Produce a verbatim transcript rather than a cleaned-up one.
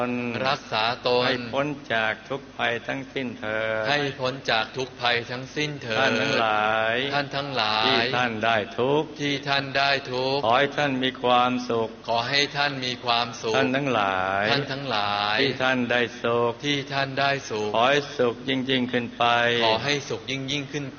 รักษาตนให้พ้นจากทุกภัยทั้งสิ้นเถิดให้พ้นจากทุกภัยทั้งสิ้นเถิดท่านทั้งหลายท่านทั้งหลายที่ท่านได้ทุกข์ที่ท่านได้ทุกข์ขอให้ท่านมีความสุขขอให้ท่านมีความสุขท่านทั้งหลายท่านทั้งหลายที่ท่านได้สุขที่ท่านได้สุขขอให้สุขยิ่งยิ่งขึ้นไปขอให้สุขยิ่งยิ่งขึ้นไป